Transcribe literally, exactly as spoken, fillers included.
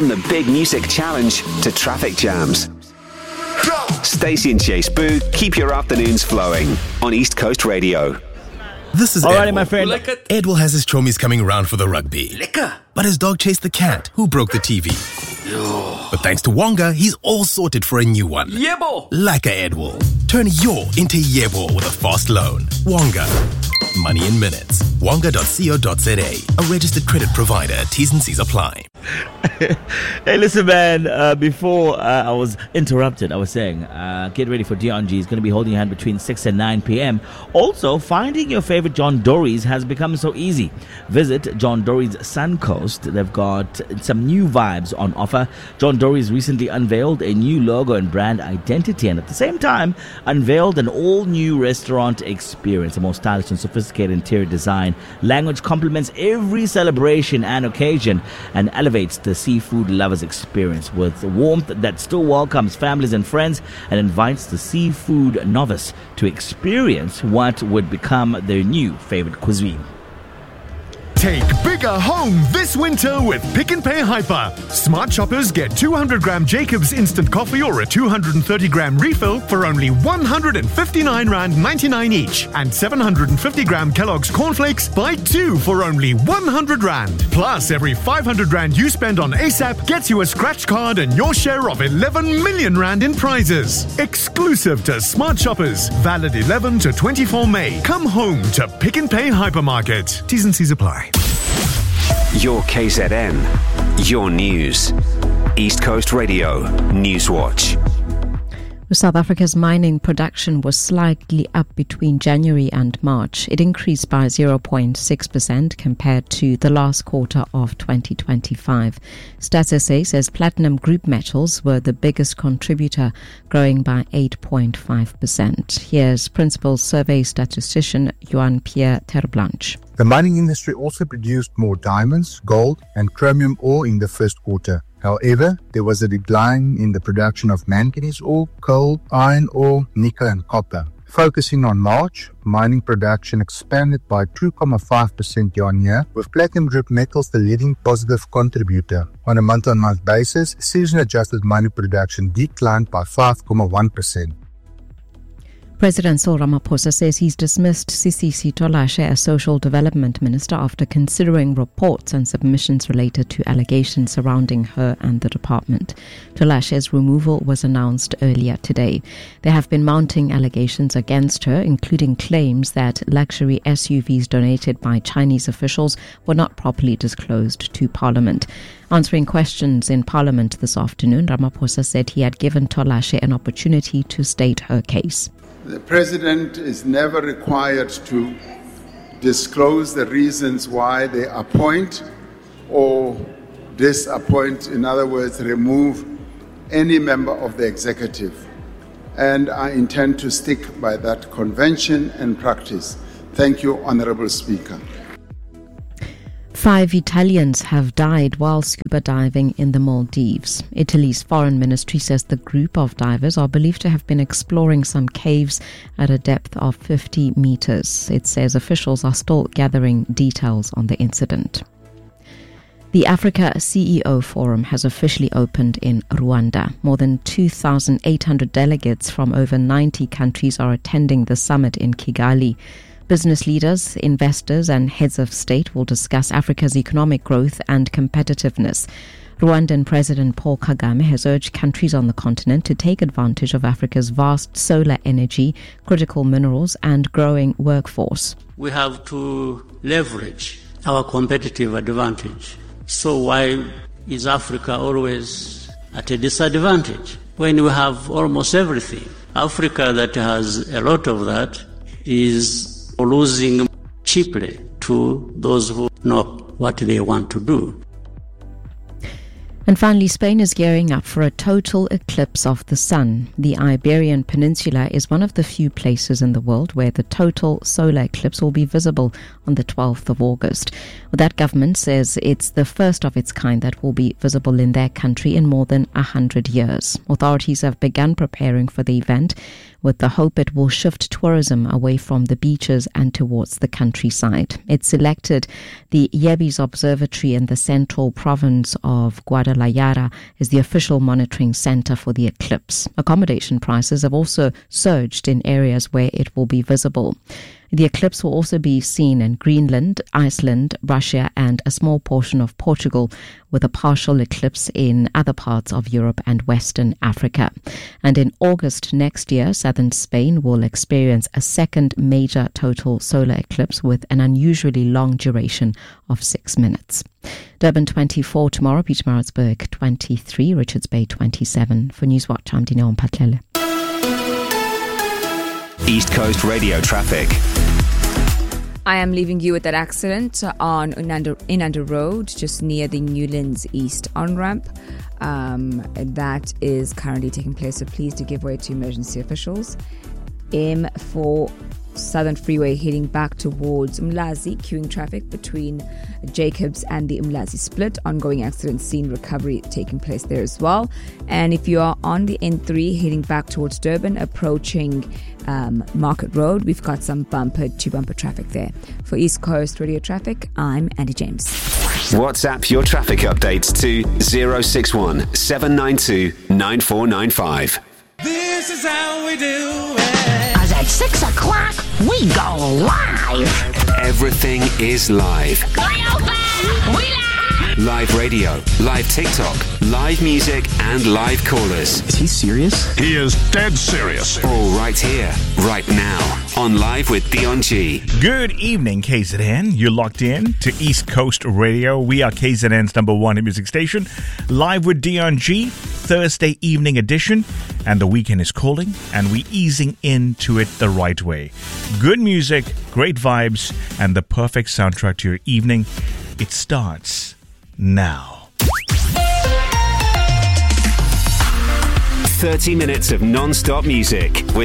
From the big music challenge to traffic jams. Stacey and Chase Boo keep your afternoons flowing on East Coast Radio. This is Alrighty, Edwell. my friend. Edwell has his chommies coming around for the rugby. Lekker. But his dog chased the cat, who broke the T V. Yo. But thanks to Wonga, he's all sorted for a new one. Yebo. Like a Edwell. Turn your into Yebo with a fast loan. Wonga. Money in minutes. Wonga dot co dot za. A registered credit provider. T's and C's apply. Hey, listen, man. Uh, before uh, I was interrupted, I was saying, uh, get ready for Dion G. He's going to be holding your hand between six and nine p.m. Also, finding your favorite John Dory's has become so easy. Visit John Dory's Suncoast. They've got some new vibes on offer. John Dory's recently unveiled a new logo and brand identity, and at the same time, unveiled an all-new restaurant experience. A more stylish and sophisticated interior design. Language complements every celebration and occasion and elevates the seafood lovers experience with warmth that still welcomes families and friends and invites the seafood novice to experience what would become their new favorite cuisine. Take bigger home this winter with Pick n Pay Hyper. Smart shoppers get two hundred gram Jacobs instant coffee or a two hundred thirty gram refill for only one hundred fifty-nine rand ninety-nine each. And seven hundred fifty gram Kellogg's cornflakes, buy two for only one hundred rand. Plus, every five hundred rand you spend on ASAP gets you a scratch card and your share of eleven million rand in prizes. Exclusive to smart shoppers. Valid eleven to twenty-four May. Come home to Pick n Pay Hypermarket. T's and C's apply. Your K Z N, your news. East Coast Radio, Newswatch. South Africa's mining production was slightly up between January and March. It increased by zero point six percent compared to the last quarter of twenty twenty-five. Stats S A says platinum group metals were the biggest contributor, growing by eight point five percent. Here's Principal Survey Statistician Johan Pierre Terblanche. The mining industry also produced more diamonds, gold, and chromium ore in the first quarter. However, there was a decline in the production of manganese ore, coal, iron ore, nickel, and copper. Focusing on March, mining production expanded by two point five percent year-on-year, with platinum group metals the leading positive contributor. On a month-on-month basis, season-adjusted mining production declined by five point one percent. President Cyril Ramaphosa says he's dismissed Sisisi Tolashe as Social Development Minister after considering reports and submissions related to allegations surrounding her and the department. Tolashe's removal was announced earlier today. There have been mounting allegations against her, including claims that luxury S U Vs donated by Chinese officials were not properly disclosed to Parliament. Answering questions in Parliament this afternoon, Ramaphosa said he had given Tolashe an opportunity to state her case. The President is never required to disclose the reasons why they appoint or disappoint, in other words, remove any member of the executive. And I intend to stick by that convention and practice. Thank you, Honorable Speaker. Five Italians have died while scuba diving in the Maldives. Italy's foreign ministry says the group of divers are believed to have been exploring some caves at a depth of fifty meters. It says officials are still gathering details on the incident. The Africa C E O Forum has officially opened in Rwanda. More than two thousand eight hundred delegates from over ninety countries are attending the summit in Kigali. Business leaders, investors and heads of state will discuss Africa's economic growth and competitiveness. Rwandan President Paul Kagame has urged countries on the continent to take advantage of Africa's vast solar energy, critical minerals and growing workforce. We have to leverage our competitive advantage. So why is Africa always at a disadvantage when we have almost everything? Africa that has a lot of that is losing cheaply to those who know what they want to do. And finally, Spain is gearing up for a total eclipse of the sun. The Iberian Peninsula is one of the few places in the world where the total solar eclipse will be visible on the twelfth of August. Well, that government says it's the first of its kind that will be visible in their country in more than one hundred years. Authorities have begun preparing for the event with the hope it will shift tourism away from the beaches and towards the countryside. It selected the Yebis Observatory in the central province of Guadalajara Center La Yara is the official monitoring center for the eclipse. Accommodation prices have also surged in areas where it will be visible. The eclipse will also be seen in Greenland, Iceland, Russia, and a small portion of Portugal, with a partial eclipse in other parts of Europe and Western Africa. And in August next year, southern Spain will experience a second major total solar eclipse with an unusually long duration of six minutes. Durban twenty-four tomorrow, Pietermaritzburg twenty-three, Richards Bay twenty-seven. For Newswatch, I'm Dineo Mpatlele. East Coast Radio traffic. I am leaving you with that accident on Inanda, Inanda Road, just near the Newlands East on-ramp. Um, that is currently taking place, so please do give way to emergency officials. M four Southern Freeway heading back towards Umlazi, queuing traffic between Jacobs and the Umlazi split. Ongoing accident scene recovery taking place there as well. And if you are on the N three heading back towards Durban, approaching um, Market Road, we've got some bumper to bumper traffic there. For East Coast Radio Traffic, I'm Andy James. WhatsApp your traffic updates to zero six one seven nine two nine four nine five. This is how we do it. Cause at six o'clock, we go live. Everything is live. Open, we live. Live radio, live TikTok, live music, and live callers. Is he serious? He is dead serious. All right here, right now, on Live with Dion G. Good evening, K Z N. You're locked in to East Coast Radio. We are K Z N's number one music station. Live with Dion G, Thursday evening edition. And the weekend is calling, and we're easing into it the right way. Good music, great vibes, and the perfect soundtrack to your evening. It starts now. thirty minutes of non-stop music with